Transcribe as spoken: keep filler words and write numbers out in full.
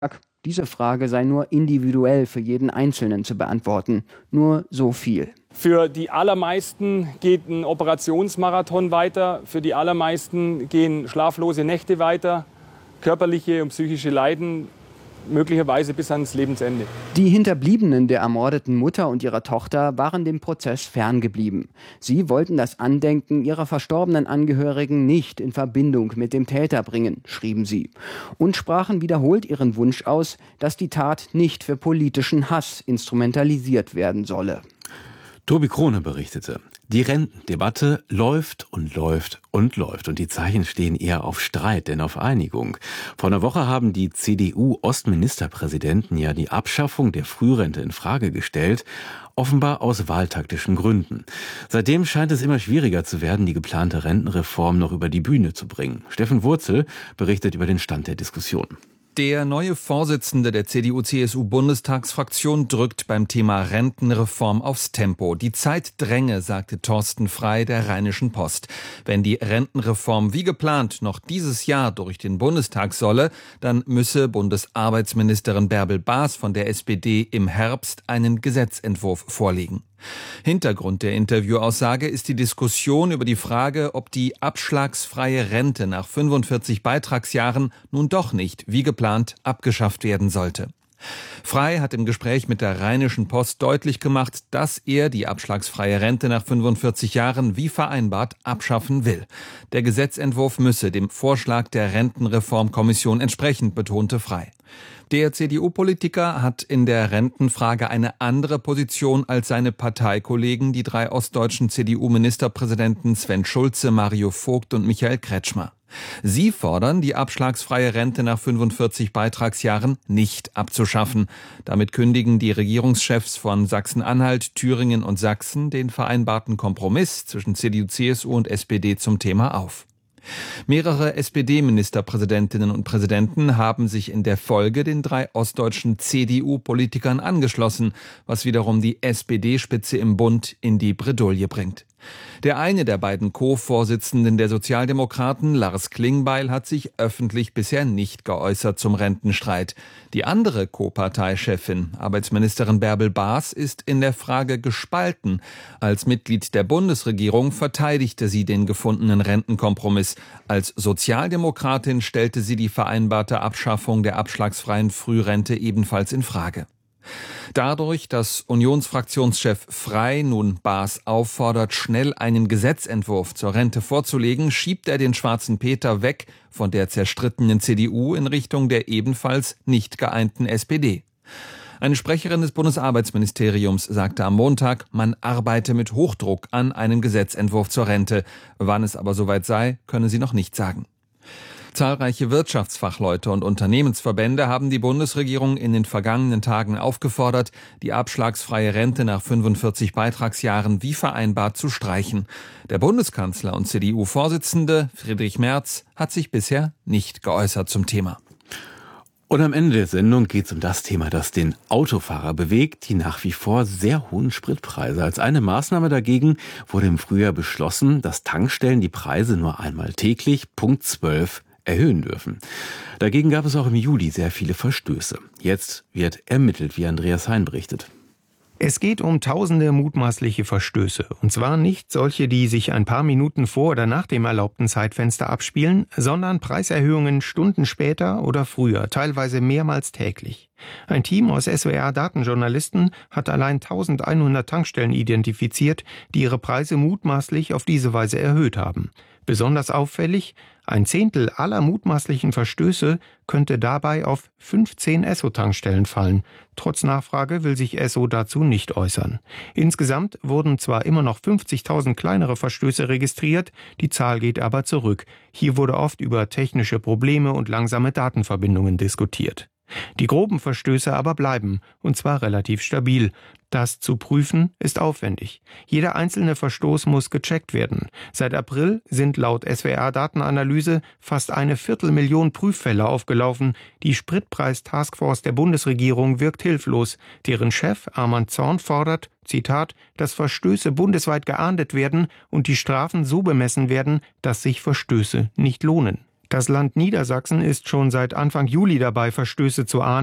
Diese Frage sei nur individuell für jeden Einzelnen zu beantworten. Nur so viel. Für die allermeisten geht ein Operationsmarathon weiter. Für die allermeisten gehen schlaflose Nächte weiter. Körperliche und psychische Leiden möglicherweise bis ans Lebensende. Die Hinterbliebenen der ermordeten Mutter und ihrer Tochter waren dem Prozess ferngeblieben. Sie wollten das Andenken ihrer verstorbenen Angehörigen nicht in Verbindung mit dem Täter bringen, schrieben sie, und sprachen wiederholt ihren Wunsch aus, dass die Tat nicht für politischen Hass instrumentalisiert werden solle. Tobi Krone berichtete, die Rentendebatte läuft und läuft und läuft und die Zeichen stehen eher auf Streit, denn auf Einigung. Vor einer Woche haben die C D U-Ostministerpräsidenten ja die Abschaffung der Frührente in Frage gestellt, offenbar aus wahltaktischen Gründen. Seitdem scheint es immer schwieriger zu werden, die geplante Rentenreform noch über die Bühne zu bringen. Steffen Wurzel berichtet über den Stand der Diskussion. Der neue Vorsitzende der C D U C S U-Bundestagsfraktion drückt beim Thema Rentenreform aufs Tempo. Die Zeit dränge, sagte Thorsten Frey der Rheinischen Post. Wenn die Rentenreform wie geplant noch dieses Jahr durch den Bundestag solle, dann müsse Bundesarbeitsministerin Bärbel Baas von der S P D im Herbst einen Gesetzentwurf vorlegen. Hintergrund der Interviewaussage ist die Diskussion über die Frage, ob die abschlagsfreie Rente nach fünfundvierzig Beitragsjahren nun doch nicht, wie geplant, abgeschafft werden sollte. Frey hat im Gespräch mit der Rheinischen Post deutlich gemacht, dass er die abschlagsfreie Rente nach fünfundvierzig Jahren wie vereinbart abschaffen will. Der Gesetzentwurf müsse dem Vorschlag der Rentenreformkommission entsprechen, betonte Frey. Der C D U-Politiker hat in der Rentenfrage eine andere Position als seine Parteikollegen, die drei ostdeutschen C D U-Ministerpräsidenten Sven Schulze, Mario Vogt und Michael Kretschmer. Sie fordern, die abschlagsfreie Rente nach fünfundvierzig Beitragsjahren nicht abzuschaffen. Damit kündigen die Regierungschefs von Sachsen-Anhalt, Thüringen und Sachsen den vereinbarten Kompromiss zwischen C D U, C S U und S P D zum Thema auf. Mehrere S P D-Ministerpräsidentinnen und Präsidenten haben sich in der Folge den drei ostdeutschen C D U-Politikern angeschlossen, was wiederum die S P D-Spitze im Bund in die Bredouille bringt. Der eine der beiden Co-Vorsitzenden der Sozialdemokraten, Lars Klingbeil, hat sich öffentlich bisher nicht geäußert zum Rentenstreit. Die andere Co-Parteichefin, Arbeitsministerin Bärbel Baas, ist in der Frage gespalten. Als Mitglied der Bundesregierung verteidigte sie den gefundenen Rentenkompromiss. Als Sozialdemokratin stellte sie die vereinbarte Abschaffung der abschlagsfreien Frührente ebenfalls in Frage. Dadurch, dass Unionsfraktionschef Frey nun Baas auffordert, schnell einen Gesetzentwurf zur Rente vorzulegen, schiebt er den schwarzen Peter weg von der zerstrittenen C D U in Richtung der ebenfalls nicht geeinten S P D. Eine Sprecherin des Bundesarbeitsministeriums sagte am Montag, man arbeite mit Hochdruck an einem Gesetzentwurf zur Rente. Wann es aber soweit sei, könne sie noch nicht sagen. Zahlreiche Wirtschaftsfachleute und Unternehmensverbände haben die Bundesregierung in den vergangenen Tagen aufgefordert, die abschlagsfreie Rente nach fünfundvierzig Beitragsjahren wie vereinbart zu streichen. Der Bundeskanzler und C D U-Vorsitzende Friedrich Merz hat sich bisher nicht geäußert zum Thema. Und am Ende der Sendung geht es um das Thema, das den Autofahrer bewegt, die nach wie vor sehr hohen Spritpreise. Als eine Maßnahme dagegen wurde im Frühjahr beschlossen, dass Tankstellen die Preise nur einmal täglich, Punkt zwölf, erhöhen dürfen. Dagegen gab es auch im Juli sehr viele Verstöße. Jetzt wird ermittelt, wie Andreas Hein berichtet. Es geht um tausende mutmaßliche Verstöße. Und zwar nicht solche, die sich ein paar Minuten vor oder nach dem erlaubten Zeitfenster abspielen, sondern Preiserhöhungen Stunden später oder früher, teilweise mehrmals täglich. Ein Team aus S W R-Datenjournalisten hat allein eintausendeinhundert Tankstellen identifiziert, die ihre Preise mutmaßlich auf diese Weise erhöht haben. Besonders auffällig, ein Zehntel aller mutmaßlichen Verstöße könnte dabei auf fünfzehn Esso-Tankstellen fallen. Trotz Nachfrage will sich Esso dazu nicht äußern. Insgesamt wurden zwar immer noch fünfzigtausend kleinere Verstöße registriert, die Zahl geht aber zurück. Hier wurde oft über technische Probleme und langsame Datenverbindungen diskutiert. Die groben Verstöße aber bleiben, und zwar relativ stabil. Das zu prüfen ist aufwendig. Jeder einzelne Verstoß muss gecheckt werden. Seit April sind laut S W R-Datenanalyse fast eine Viertelmillion Prüffälle aufgelaufen. Die Spritpreis-Taskforce der Bundesregierung wirkt hilflos. Deren Chef Arman Zorn fordert, Zitat, dass Verstöße bundesweit geahndet werden und die Strafen so bemessen werden, dass sich Verstöße nicht lohnen. Das Land Niedersachsen ist schon seit Anfang Juli dabei, Verstöße zu ahnden.